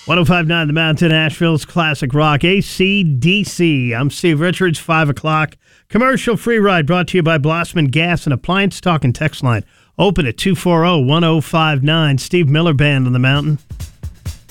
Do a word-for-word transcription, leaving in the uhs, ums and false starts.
one oh five point nine The Mountain, Asheville's Classic Rock, A C D C. I'm Steve Richards, five o'clock. Commercial free ride brought to you by Blossman Gas and Appliance Talk and Text Line. Open at two four zero, one zero five nine. Steve Miller Band on the Mountain.